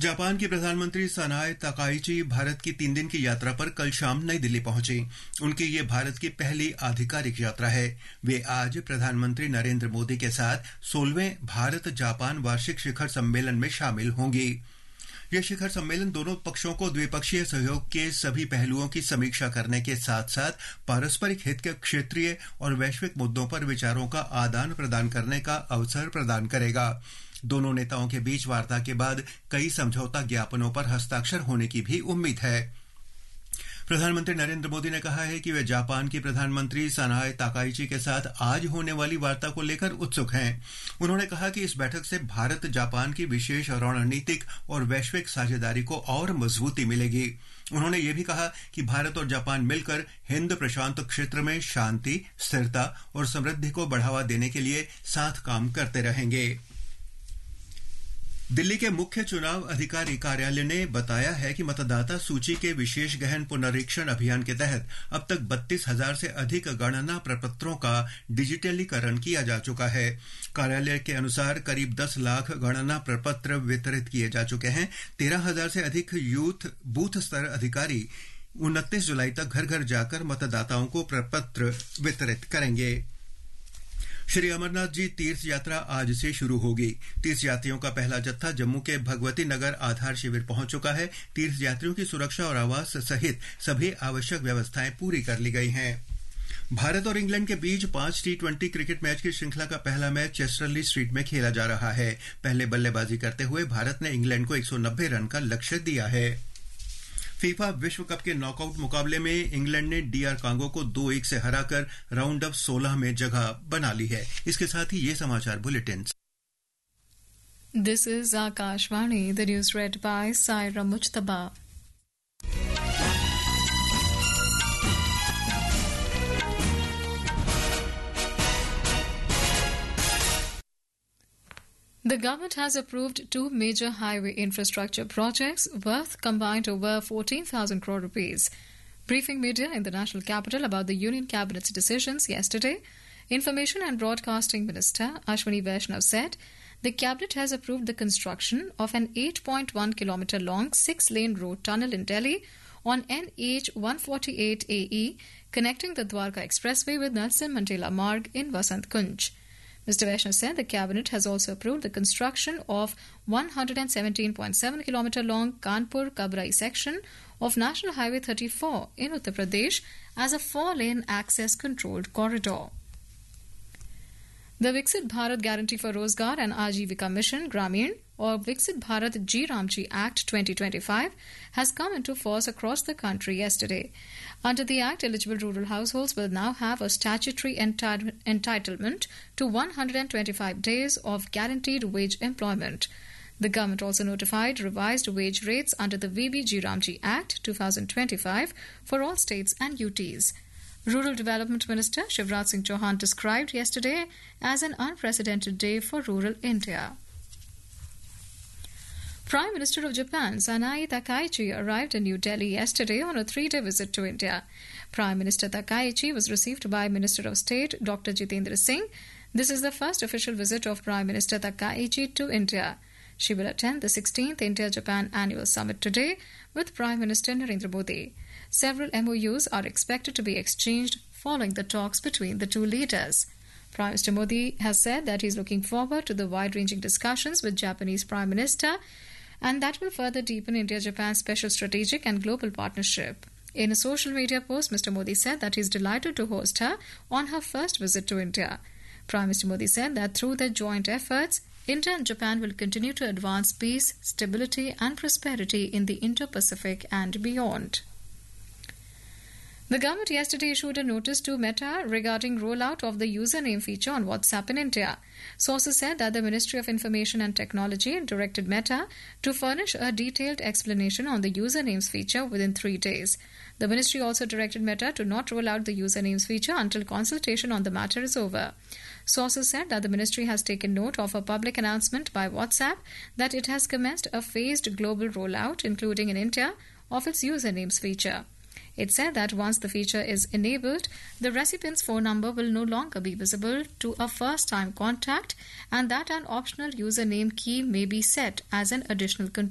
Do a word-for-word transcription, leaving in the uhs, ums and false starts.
Japan की प्रधानमंत्री Sanae Takaichi Bharat की तीन दिन की यात्रा पर कल शाम नई दिल्ली पहुंची। उनकी ये भारत की पहली आधिकारिक यात्रा है। वे आज प्रधानमंत्री नरेंद्र मोदी के साथ सोलहवें भारत जापान वार्षिक शिखर सम्मेलन में शामिल होंगी। यह शिखर सम्मेलन दोनों पक्षों को द्विपक्षीय सहयोग के सभी पहलुओं की समीक्षा करने के साथ साथ पारस्परिक हित के क्षेत्रीय और वैश्विक मुद्दों पर विचारों का आदान प्रदान करने का अवसर प्रदान करेगा। दोनों नेताओं के बीच वार्ता के बाद कई समझौता ज्ञापनों पर हस्ताक्षर होने की भी उम्मीद है। प्रधानमंत्री नरेंद्र मोदी ने कहा है कि वे जापान की प्रधानमंत्री सनाए ताकाइची के साथ आज होने वाली वार्ता को लेकर उत्सुक हैं। उन्होंने कहा कि इस बैठक से भारत जापान की विशेष रणनीतिक और वैश्विक साझेदारी को और मजबूती मिलेगी। उन्होंने ये भी कहा कि भारत और जापान मिलकर हिंद प्रशांत क्षेत्र में शांति, स्थिरता और समृद्धि को बढ़ावा देने के लिए साथ काम करते रहेंगे। दिल्ली के मुख्य चुनाव अधिकारी कार्यालय ने बताया है कि मतदाता सूची के विशेष गहन पुनरीक्षण अभियान के तहत अब तक बत्तीस हजार से अधिक गणना प्रपत्रों का डिजिटलीकरण किया जा चुका है। कार्यालय के अनुसार करीब दस लाख गणना प्रपत्र वितरित किए जा चुके हैं। तेरह हजार से अधिक यूथ बूथ स्तर अधिकारी उनतीस जुलाई तक घर घर जाकर मतदाताओं को प्रपत्र वितरित करेंगे। श्री अमरनाथ जी तीर्थ यात्रा आज से शुरू होगी। तीर्थ यात्रियों का पहला जत्था जम्मू के भगवती नगर आधार शिविर पहुंच चुका है। तीर्थ यात्रियों की सुरक्षा और आवास सहित सभी आवश्यक व्यवस्थाएं पूरी कर ली गई हैं। भारत और इंग्लैंड के बीच पांच टी ट्वेंटी क्रिकेट मैच की श्रृंखला का पहला मैच चेस्टरली स्ट्रीट में खेला जा रहा है। पहले बल्लेबाजी करते हुए भारत ने इंग्लैंड को एक सौ नब्बे रन का लक्ष्य दिया है। फीफा विश्व कप के नॉकआउट मुकाबले में इंग्लैंड ने डीआर कांगो को दो एक से हराकर राउंड अप सोलह में जगह बना ली है। इसके साथ ही ये समाचार bulletin. This is Akashvani, the news red bye Saira Mujtaba. The government has approved two major highway infrastructure projects worth combined over fourteen thousand crore rupees. Briefing media in the national capital about the Union Cabinet's decisions yesterday, Information and Broadcasting Minister Ashwini Vaishnaw said the Cabinet has approved the construction of an eight point one kilometre long six-lane road tunnel in Delhi on N H one forty-eight A E connecting the Dwarka Expressway with Nelson Mandela Marg in Vasant Kunj. Mister Vaishnaw said the Cabinet has also approved the construction of one hundred seventeen point seven kilometre long Kanpur-Kabrai section of National Highway thirty-four in Uttar Pradesh as a four-lane access controlled corridor. The Viksit Bharat Guarantee for Rozgar and Ajivika Mission Grameen or Viksit Bharat G Ramji Act twenty twenty-five has come into force across the country yesterday. Under the Act, eligible rural households will now have a statutory enti- entitlement to one hundred twenty-five days of guaranteed wage employment. The government also notified revised wage rates under the V B G Ramji Act twenty twenty-five for all states and U Ts. Rural Development Minister Shivraj Singh Chauhan described yesterday as an unprecedented day for rural India. Prime Minister of Japan Sanae Takaichi arrived in New Delhi yesterday on a three-day visit to India. Prime Minister Takaichi was received by Minister of State Doctor Jitendra Singh. This is the first official visit of Prime Minister Takaichi to India. She will attend the sixteenth India-Japan Annual Summit today with Prime Minister Narendra Modi. Several M O Us are expected to be exchanged following the talks between the two leaders. Prime Minister Modi has said that he is looking forward to the wide-ranging discussions with Japanese Prime Minister, and that will further deepen India-Japan special strategic and global partnership. In a social media post, Mister Modi said that he is delighted to host her on her first visit to India. Prime Minister Modi said that through their joint efforts, India and Japan will continue to advance peace, stability and prosperity in the Indo-Pacific and beyond. The government yesterday issued a notice to Meta regarding rollout of the username feature on WhatsApp in India. Sources said that the Ministry of Information and Technology directed Meta to furnish a detailed explanation on the usernames feature within three days. The ministry also directed Meta to not roll out the usernames feature until consultation on the matter is over. Sources said that the ministry has taken note of a public announcement by WhatsApp that it has commenced a phased global rollout, including in India, of its usernames feature. It said that once the feature is enabled, the recipient's phone number will no longer be visible to a first-time contact and that an optional username key may be set as an additional control.